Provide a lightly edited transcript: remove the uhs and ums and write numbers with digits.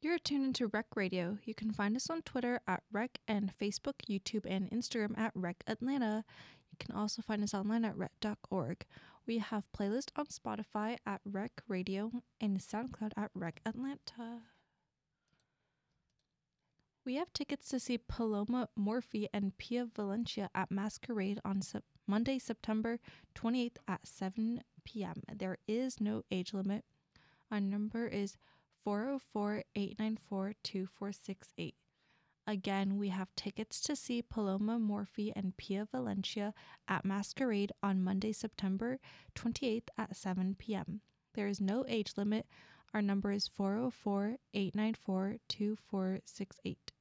You're tuned into Rec Radio. You can find us on Twitter at Rec and Facebook, YouTube, and Instagram at Rec Atlanta. You can also find us online at rec.org. We have playlists on Spotify at Rec Radio and SoundCloud at Rec Atlanta. We have tickets to see Paloma Morphy and Pia Valencia at Masquerade on Monday, September 28th at 7 p.m. There is no age limit. Our number is 404-894-2468. Again, we have tickets to see Paloma Morphy and Pia Valencia at Masquerade on Monday, September 28th at 7 p.m. There is no age limit. Our number is 404-894-2468.